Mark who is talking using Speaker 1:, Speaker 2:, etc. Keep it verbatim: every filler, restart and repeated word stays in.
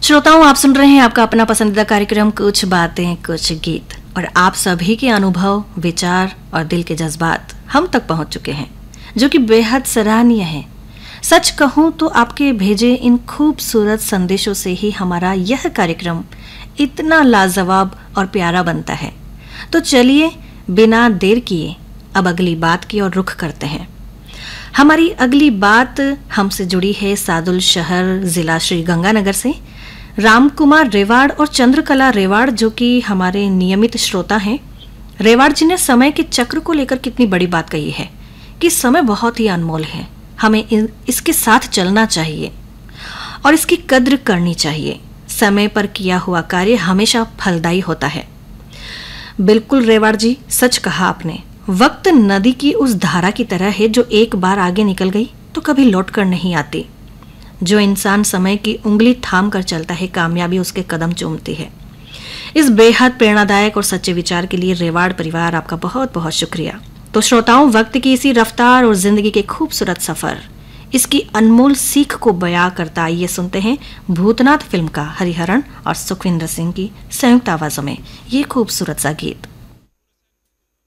Speaker 1: श्रोताओं, आप सुन रहे हैं आपका अपना पसंदीदा कार्यक्रम कुछ बातें कुछ गीत, और आप सभी के अनुभव, विचार और दिल के जज्बात हम तक पहुंच चुके हैं, जो कि बेहद सराहनीय है। सच कहूं तो आपके भेजे इन खूबसूरत संदेशों से ही हमारा यह कार्यक्रम इतना लाजवाब और प्यारा बनता है। तो चलिए बिना देर किए अब अगली बात की ओर रुख करते हैं। हमारी अगली बात हमसे जुड़ी है सादुल शहर जिला श्री गंगानगर से। रामकुमार रेवाड़ और चंद्रकला रेवाड़, जो कि हमारे नियमित श्रोता हैं, रेवाड़ जी ने समय के चक्र को लेकर कितनी बड़ी बात कही है कि समय बहुत ही अनमोल है, हमें इसके साथ चलना चाहिए और इसकी कद्र करनी चाहिए। समय पर किया हुआ कार्य हमेशा फलदायी होता है। बिल्कुल रेवाड़ जी, सच कहा आपने। वक्त नदी की उस धारा की तरह है जो एक बार आगे निकल गई तो कभी लौट कर नहीं आती। जो इंसान समय की उंगली थाम कर चलता है, कामयाबी उसके कदम चूमती है। इस बेहद प्रेरणादायक और सच्चे विचार के लिए रेवाड़ परिवार आपका बहुत बहुत शुक्रिया। तो श्रोताओं, वक्त की इसी रफ्तार और जिंदगी के खूबसूरत सफर, इसकी अनमोल सीख को बयां करता आइए सुनते हैं भूतनाथ फिल्म का हरिहरन और सुखविंदर सिंह की संयुक्त आवाजों में ये खूबसूरत सा गीत।